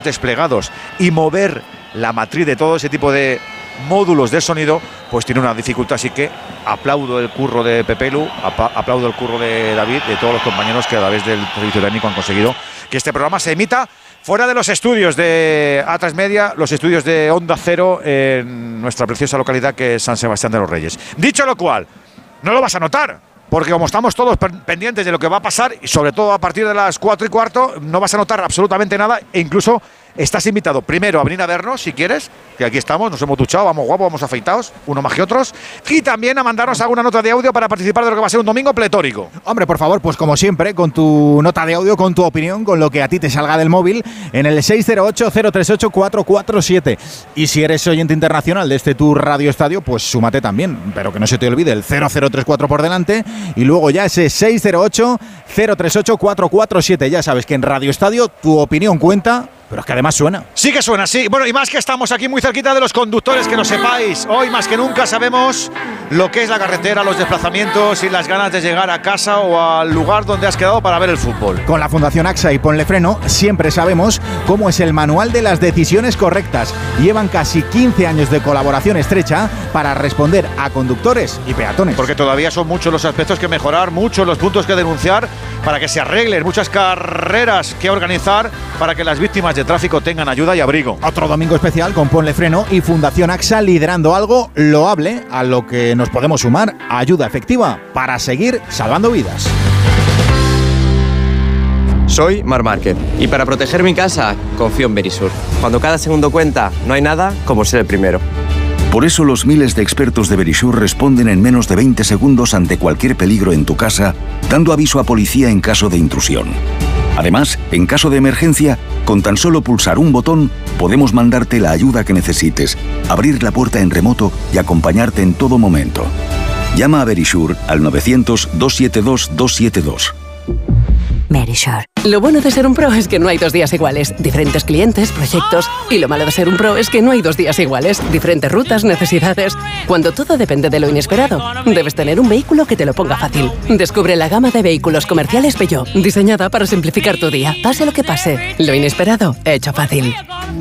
desplegados y mover la matriz de todo ese tipo de módulos de sonido, pues tiene una dificultad. Así que aplaudo el curro de Pepelu, aplaudo el curro de David, de todos los compañeros que a través del servicio técnico han conseguido que este programa se emita fuera de los estudios de A3 Media, los estudios de Onda Cero en nuestra preciosa localidad que es San Sebastián de los Reyes. Dicho lo cual, no lo vas a notar, porque como estamos todos pendientes de lo que va a pasar, y sobre todo a partir de las 4:15, no vas a notar absolutamente nada, e incluso estás invitado primero a venir a vernos, si quieres, que aquí estamos, nos hemos duchado, vamos guapos, vamos afeitados, uno más que otros, y también a mandarnos alguna nota de audio para participar de lo que va a ser un domingo pletórico. Hombre, por favor, pues como siempre, con tu nota de audio, con tu opinión, con lo que a ti te salga del móvil, en el 608-038-447. Y si eres oyente internacional de este Tour Radio Estadio, pues súmate también, pero que no se te olvide el 0034 por delante, y luego ya ese 608-038-447. Ya sabes que en Radio Estadio tu opinión cuenta, pero es que además suena. Sí que suena, sí. Bueno, y más que estamos aquí muy cerquita de los conductores, que lo sepáis. Hoy más que nunca sabemos lo que es la carretera, los desplazamientos y las ganas de llegar a casa o al lugar donde has quedado para ver el fútbol. Con la Fundación AXA y Ponle Freno siempre sabemos cómo es el manual de las decisiones correctas. Llevan casi 15 años de colaboración estrecha para responder a conductores y peatones. Porque todavía son muchos los aspectos que mejorar, muchos los puntos que denunciar para que se arreglen, muchas carreras que organizar para que las víctimas de tráfico tengan ayuda y abrigo. Otro domingo especial con Ponle Freno y Fundación AXA liderando algo loable a lo que nos podemos sumar, ayuda efectiva para seguir salvando vidas. Soy Marc Márquez y para proteger mi casa confío en Verisur. Cuando cada segundo cuenta, no hay nada como ser el primero. Por eso los miles de expertos de Verisur responden en menos de 20 segundos ante cualquier peligro en tu casa, dando aviso a policía en caso de intrusión. Además, en caso de emergencia, con tan solo pulsar un botón, podemos mandarte la ayuda que necesites, abrir la puerta en remoto y acompañarte en todo momento. Llama a Verisur al 900-272-272. Verisur. Lo bueno de ser un pro es que no hay 2 días iguales. Diferentes clientes, proyectos. Y lo malo de ser un pro es que no hay 2 días iguales. Diferentes rutas, necesidades. Cuando todo depende de lo inesperado, debes tener un vehículo que te lo ponga fácil. Descubre la gama de vehículos comerciales Peugeot, diseñada para simplificar tu día. Pase lo que pase, lo inesperado, hecho fácil.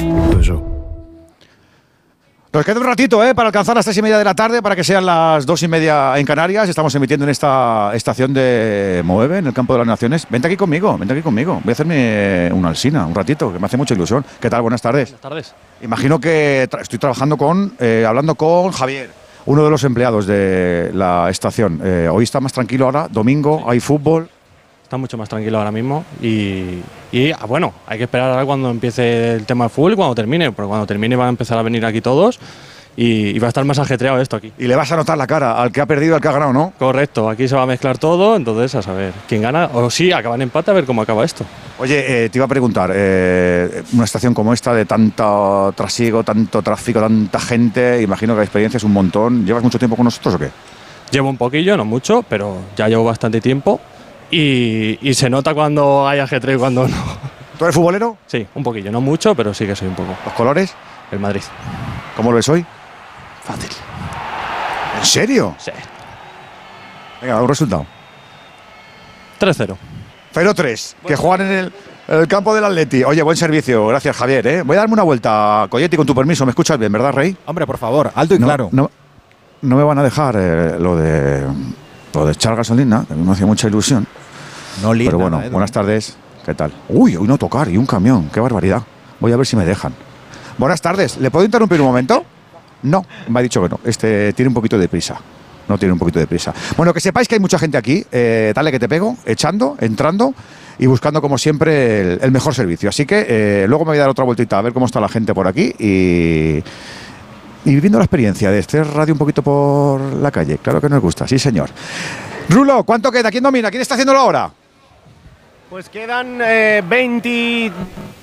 Nos queda un ratito para alcanzar las 3:30 de la tarde, para que sean las 2:30 en Canarias. Estamos emitiendo en esta estación de Moeve, en el Campo de las Naciones. Vente aquí conmigo. Voy a hacerme una alsina un ratito, que me hace mucha ilusión. ¿Qué tal? Buenas tardes. Buenas tardes. Imagino que estoy trabajando hablando con Javier, uno de los empleados de la estación. Hoy está más tranquilo ahora, domingo, hay fútbol. Está mucho más tranquilo ahora mismo y bueno, hay que esperar a cuando empiece el tema de fútbol y cuando termine, porque cuando termine van a empezar a venir aquí todos y va a estar más ajetreado esto aquí. Y le vas a notar la cara al que ha perdido y al que ha ganado, ¿no? Correcto, aquí se va a mezclar todo, entonces a saber quién gana o si acaban empate, a ver cómo acaba esto. Oye, te iba a preguntar, una estación como esta de tanto trasiego, tanto tráfico, tanta gente, imagino que la experiencia es un montón. ¿Llevas mucho tiempo con nosotros o qué? Llevo un poquillo, no mucho, pero ya llevo bastante tiempo. Y se nota cuando hay ajetreo y cuando no. ¿Tú eres futbolero? Sí, un poquillo, no mucho, pero sí que soy un poco. ¿Los colores? El Madrid. ¿Cómo lo ves hoy? Fácil. ¿En serio? Sí. Venga, un resultado. 3-0. 0-3, que juegan en el campo del Atleti. Oye, buen servicio, gracias Javier. Voy a darme una vuelta, Colletti, con tu permiso. ¿Me escuchas bien, verdad, Rey? Hombre, por favor, alto y claro. No me van a dejar lo de echar gasolina, que a mí me hacía mucha ilusión. No linda, pero bueno, buenas tardes. ¿Qué tal? Uy, hoy no tocar y un camión. Qué barbaridad. Voy a ver si me dejan. Buenas tardes. ¿Le puedo interrumpir un momento? No, me ha dicho que no. Tiene un poquito de prisa. No tiene un poquito de prisa. Bueno, que sepáis que hay mucha gente aquí. Dale que te pego, echando, entrando y buscando como siempre el mejor servicio. Así que luego me voy a dar otra vueltita a ver cómo está la gente por aquí y viviendo la experiencia de hacer radio un poquito por la calle. Claro que nos gusta, sí señor. Rulo, ¿cuánto queda? ¿Quién domina? ¿Quién está haciéndolo ahora? Pues quedan 20...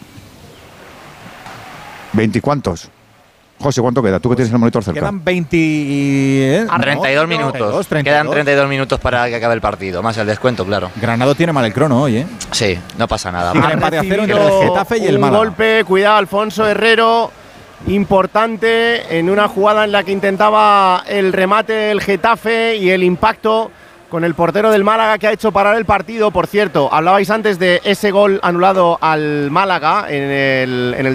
¿20 cuántos? José, ¿cuánto queda? Tú que tienes el monitor cerca. Quedan 20... 32 minutos. 32. Quedan 32 minutos para que acabe el partido, más el descuento, claro. Granado tiene mal el crono hoy, ¿eh? Sí, no pasa nada. Sigue el empate a 0 entre el Getafe y el Málaga. Un golpe, cuidado, Alfonso Herrero, importante en una jugada en la que intentaba el remate del Getafe y el impacto con el portero del Málaga que ha hecho parar el partido. Por cierto, hablabais antes de ese gol anulado al Málaga en el